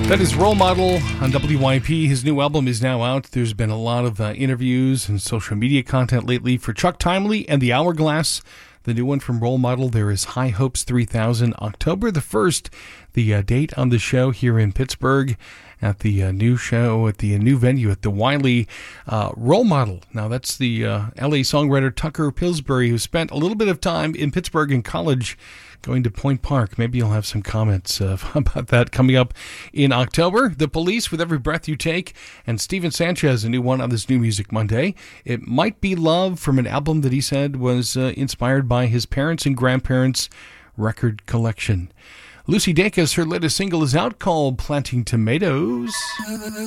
That is Role Model on WYP. His new album is now out. There's been a lot of interviews and social media content lately for Chuck Timely and The Hourglass. The new one from Role Model, there is High Hopes 3000, October the 1st, the date on the show here in Pittsburgh at the new show at the new venue at the Wiley. Role Model. Now, that's the LA songwriter Tucker Pillsbury, who spent a little bit of time in Pittsburgh in college going to Point Park. Maybe you'll have some comments about that coming up in October. The Police, With Every Breath You Take, and Steven Sanchez, a new one on this New Music Monday. It Might Be Love, from an album that he said was inspired by his parents' and grandparents' record collection. Lucy Dacus, her latest single is out, called Planting Tomatoes.